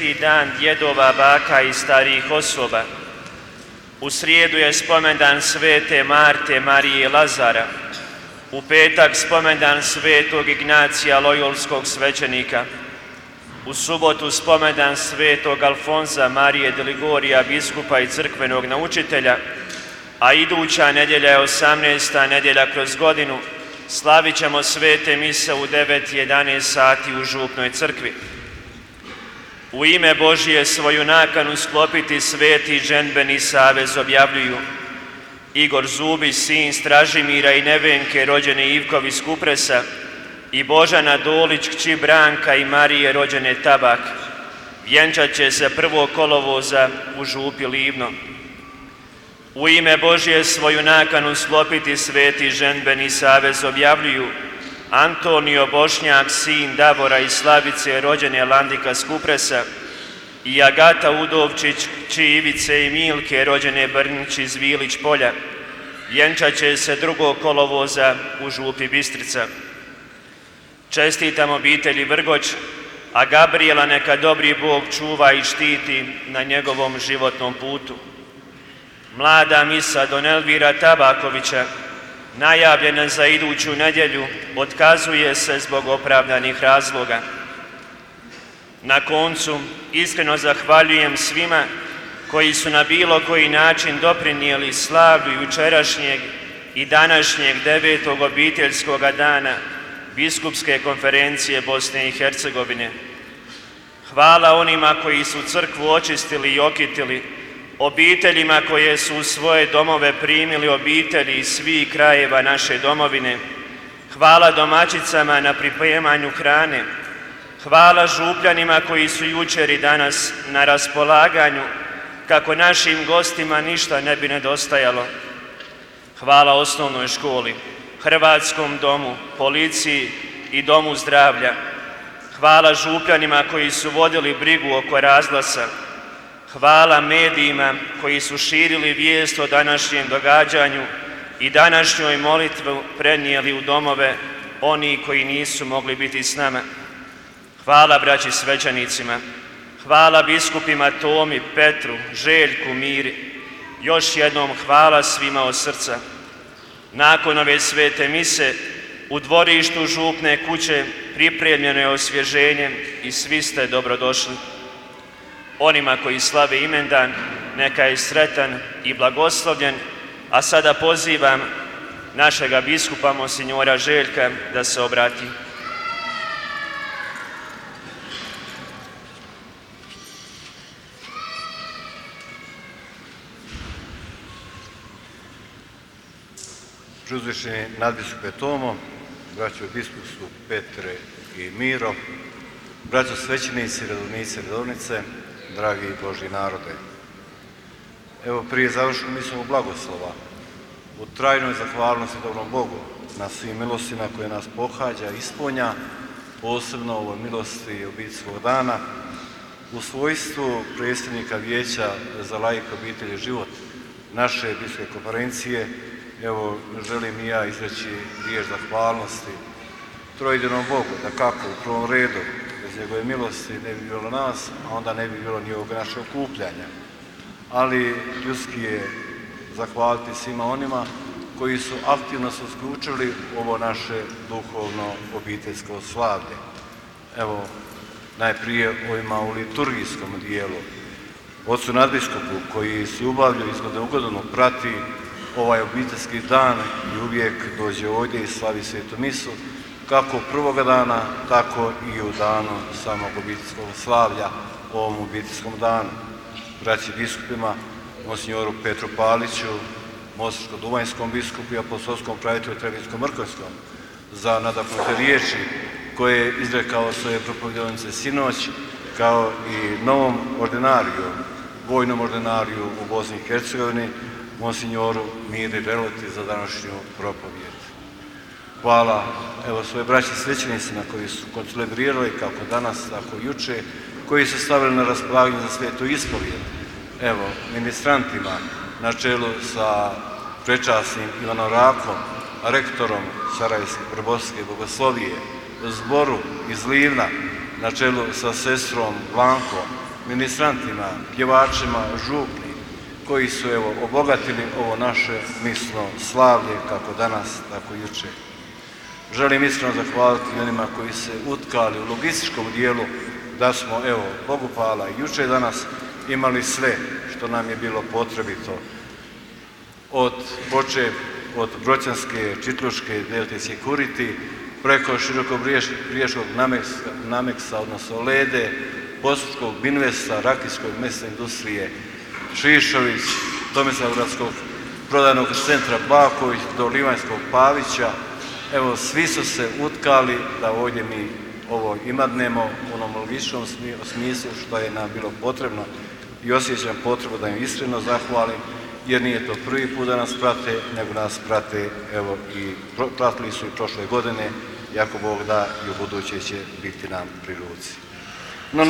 Dan djedova, baka i starijih osoba. U srijedu je spomendan svete Marte, Marije i Lazara. U petak spomendan svetog Ignacija Lojolskog svećenika. U subotu spomendan svetog Alfonza Marije de Ligorija, biskupa i crkvenog naučitelja, a iduća nedjelja je 18. nedjelja kroz godinu. Slavit ćemo svete mise u 9:11 sati u Župnoj crkvi. U ime Božije svoju nakanu sklopiti sveti dženbeni savez objavljuju Igor Zubić, sin Stražimira i Nevenke, rođene Ivkovi iz Kupresa, i Božana Dolić, kći Branka i Marije, rođene Tabak. Vjenčat će se 1. kolovoza u Župi Livno. U ime Božije svoju nakanu sklopiti sveti dženbeni savez objavljuju Antonio Bošnjak, sin Davora i Slavice, rođene Landika s Kupresa, i Agata Udovčić, kći Ivice i Milke, rođene Brnić iz Vilić Polja. Vjenčat će se 2. kolovoza u Župi Bistrica. Čestitam obitelji Vrgoć, a Gabriela neka dobri Bog čuva i štiti na njegovom životnom putu. Mlada misa don Elvira Tabakovića, najavljena za iduću nedjelju, otkazuje se zbog opravdanih razloga. Na koncu, iskreno zahvaljujem svima koji su na bilo koji način doprinijeli slavlju jučerašnjeg i današnjeg 9. obiteljskog dana Biskupske konferencije Bosne i Hercegovine. Hvala onima koji su crkvu očistili i okitili, obiteljima koje su u svoje domove primili obitelji iz svih krajeva naše domovine. Hvala domaćicama na pripremanju hrane. Hvala župljanima koji su jučer i danas na raspolaganju kako našim gostima ništa ne bi nedostajalo. Hvala osnovnoj školi, Hrvatskom domu, policiji i domu zdravlja. Hvala župljanima koji su vodili brigu oko razglasa. Hvala medijima koji su širili vijest o današnjem događanju i današnjoj molitvu prenijeli u domove oni koji nisu mogli biti s nama. Hvala braći svećenicima. Hvala biskupima Tomi, Petru, Željku, Miri. Još jednom hvala svima od srca. Nakon ove svete mise u dvorištu župne kuće pripremljeno je osvježenje i svi ste dobrodošli. Onima koji slave imendan, neka je sretan i blagoslovljen, a sada pozivam našega biskupa monsinjora Željka da se obrati. Preuzvišeni nadbiskupe Tomo, braćo biskupstvu Petre i Miro, braćo svećenici, redovnici i redovnice, dragi Božji narode. Evo, prije završnog mislnog blagoslova, u trajnoj zahvalnosti dobrom Bogu na svim milostima koje nas pohađa i ispunja, posebno ovoj milosti obiteljskog dana, u svojstvu predsjednika Vijeća za laik, obitelj i život naše biskupske konferencije, evo, želim i ja izreći riječ zahvalnosti trojedinom Bogu, da kako u prvom redu, bez njegove milosti ne bi bilo nas, a onda ne bi bilo ni ovog našeg okupljanja. Ali ljudski je zahvaliti svima onima koji su aktivno se uključili u ovo naše duhovno obiteljsko slavlje. Evo, najprije ovima u liturgijskom dijelu, ocu nadbiskupu koji s ljubavlju iz godine u godinu prati ovaj obiteljski dan i uvijek dođe ovdje i slavi svetu misu, kako prvoga dana, tako i u danu samog obiteljskog slavlja, ovom obiteljskom danu. Braći biskupima, monsinjoru Petru Paliću, mostarsko-duvanjskom biskupu i apostolskom pravitelju Trebinsko-Mrkovskom, za nadahnute riječi koje je izrekao svoje propovjedovnice sinoć, kao i novom ordinariju, vojnom ordinariju u Bosni i Hercegovini, monsinjoru Miri Reloti za današnju propovijed. Hvala, evo, svoje braći svećenicima koji su koncelebrirali kako danas, tako i juče, koji su stavili na raspolaganje za svetu ispovijed. Evo, ministrantima na čelu sa prečasnim Ivanom Rakom, rektorom Sarajevske Preboske bogoslovije, zboru iz Livna na čelu sa sestrom Blankom, ministrantima, pjevačima, župni, koji su obogatili ovo naše misno slavlje, kako danas, tako i jučer. Želim iskreno zahvaliti onima koji se utkali u logističkom dijelu da smo, Bogu hvala, i jučer danas imali sve što nam je bilo potrebito. Počev od Broćanske, Čitluške, Deltijske Kuriti, preko Širokobriješkog Nameksa, odnosno Lede, Posuškog Binvesta, Rakijskog mesne industrije, Šišović, Tomislavgradskog prodajnog centra Baković, do Livanjskog Pavića. Svi su se utkali da ovdje mi ovo imadnemo u onom logičnom smislu što je nam bilo potrebno i osjećam potrebu da im iskreno zahvalim, jer nije to prvi put da nas prate, nego nas prate i pratili su i prošle godine, i ako Bog da i u buduće će biti nam pri ruci. No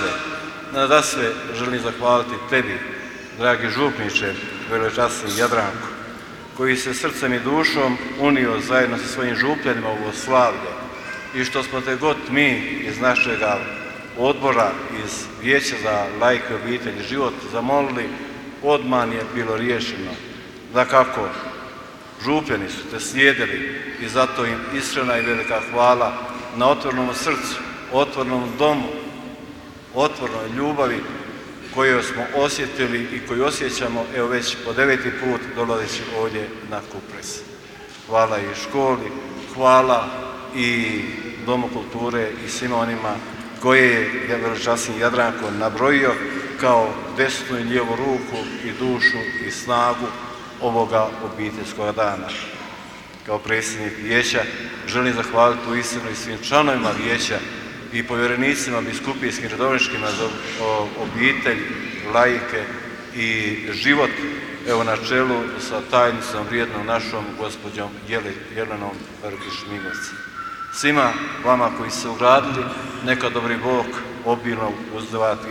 nadasve želim zahvaliti tebi, dragi župniče, velečasni Jadranko, koji se srcem i dušom unio zajedno sa svojim župljanima u ovo slavlje i što smo te god mi iz našega odbora, iz Vijeća za laike, obitelj i život zamolili, odmah je bilo riješeno. Dakako, župljani su te slijedili i zato im iskrena i velika hvala na otvorenom srcu, otvorenom domu, otvorenoj ljubavi koju smo osjetili i koju osjećamo već po 9. put dolazeći ovdje na Kupres. Hvala i školi, hvala i Domu kulture i svima onima koje je velečasni Jadranko nabrojio kao desnu i lijevu ruku i dušu i snagu ovoga obiteljskog dana. Kao predsjednik vijeća želim zahvaliti uistinu i svim članovima vijeća i povjerenicima biskupijskim redovničkima za obitelj, laike i život, na čelu sa tajnicom vrijednom našom gospođom Jelenom Brkić-Migos. Svima vama koji ste ugradili, neka dobri Bog obilno uzdevati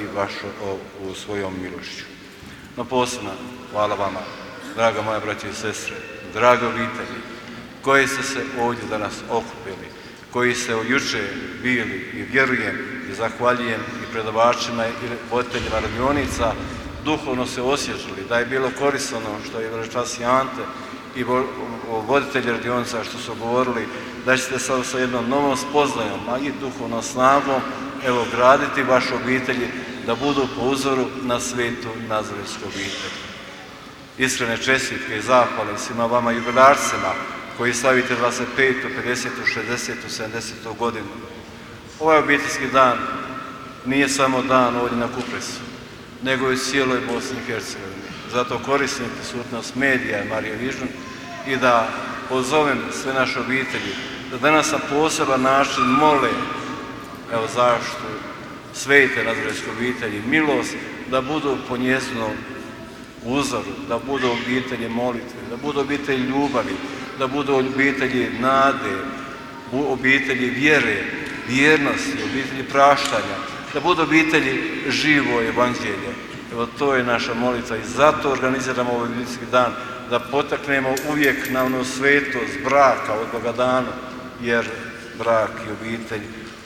u svojom milošću. No posebno hvala vama, draga moja braća i sestre, drage obitelji, koji ste se ovdje danas okupili, koji ste jučer bili i vjerujem i zahvaljujem i predavačima i voditeljima radionica, duhovno se osjećali da je bilo korisno što je velečasni Ante i voditelji radionica što su govorili da ćete sa jednom novom spoznajom, a i duhovnom snagom, graditi vaše obitelji da budu po uzoru na svetu nazaretsku obitelj. Iskrene čestitke i zahvale svima vama jubilarcima koji slavite 25., 50., 60., 70. godinu. Ovaj obiteljski dan nije samo dan ovdje na Kupresu, nego i cijeloj Bosni i Hercegovini. Zato koristim prisutnost medija Marije Vižun i da pozovem sve naše obitelji da danas na poseban način mole zaštitu svete nazaretske obitelji, milost, da budu po njezinom uzoru, da budu obitelji molitve, da budu obitelji ljubavi, da budu obitelji nade, obitelji vjere, vjernosti, obitelji praštanja, da budu obitelji živo evanđelje. To je naša molitva i zato organiziramo ovaj obiteljski dan, da potaknemo uvijek na ono svetost braka od Boga dana, jer brak i obitelj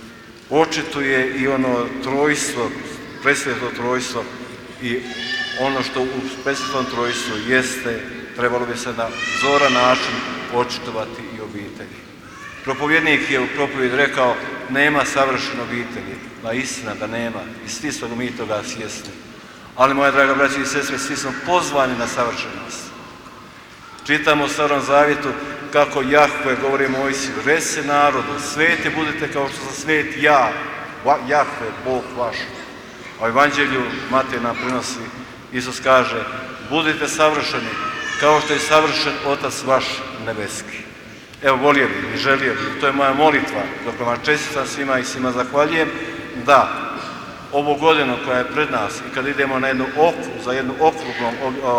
očituje i ono trojstvo, presveto trojstvo i ono što u presvetom trojstvu jeste, trebalo bi se na zoran način očitovati i obitelji. Propovjednik je u propovjedi rekao, nema savršene obitelji, a istina da nema i svi smo mi toga svjesni. Ali, moja draga braća i sestre, svi smo pozvani na savršenost. Čitamo u Starom Zavjetu kako Jahve govori Mojsiju, reci se narodu, sveti budite kao što sam svet ja, Jahve, Bog vaš. A u Evanđelju Matej nam prinosi, Isus kaže, budite savršeni kao što je savršen Otac vaš nebeski. Volio bih i želio bih, to je moja molitva, dok vam čestitam svima i svima zahvaljujem, da ovu godinu koja je pred nas i kad idemo na jednu okrugnom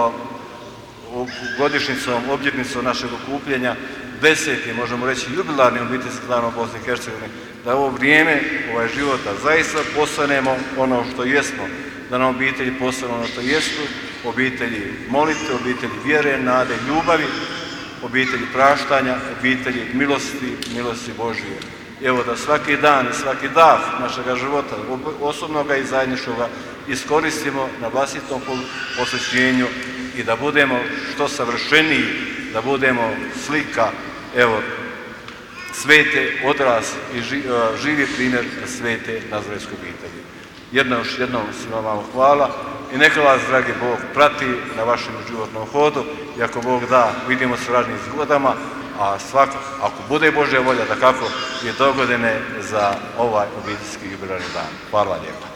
godišnjicom, obljetnicom našeg okupljenja, 10. možemo reći jubilarni obiteljski dan u Bosni i Hercegovini, da ovo vrijeme, ovaj život, da zaista postanemo ono što jesmo, da nam obitelji postanu ono što jesu, obitelji molitve, obitelji vjere, nade, ljubavi, obitelji praštanja, obitelji milosti Božije. Da svaki dan i svaki dah našega života, osobnoga i zajedničkoga, iskoristimo na vlastitom posvećenju i da budemo što savršeniji, da budemo slika, evo, svete, odraz i živi primjer svete nazaretske obitelji. Još jednom svima vam hvala i neka vas, dragi Bog, prati na vašem životnom hodu i ako Bog da, vidimo se u raznim zgodama, a svako, ako bude Božja volja, da kako je dogodine za ovaj obiteljski jubilarni dan. Hvala lijepa.